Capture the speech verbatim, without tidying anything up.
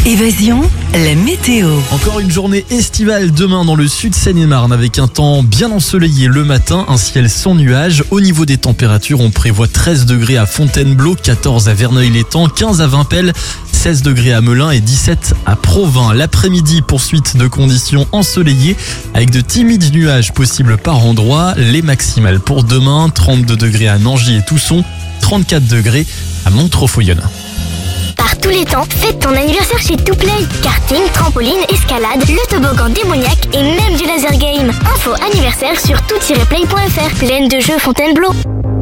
Évasion, la météo. Encore une journée estivale demain dans le sud Seine-et-Marne avec un temps bien ensoleillé le matin, un ciel sans nuages. Au niveau des températures, on prévoit treize degrés à Fontainebleau, quatorze à Verneuil-l'Étang, quinze à Vimpel, seize degrés à Melun et dix-sept à Provins. L'après-midi, poursuite de conditions ensoleillées avec de timides nuages possibles par endroits. Les maximales pour demain, trente-deux degrés à Nangis et Tousson, trente-quatre degrés à Montreux-Foyonne. Par tous les temps, fête ton anniversaire chez Touplay. Karting, trampoline, escalade, le toboggan démoniaque et même du laser game. Info anniversaire sur tout tiret play point f r. Pleine de jeux Fontainebleau.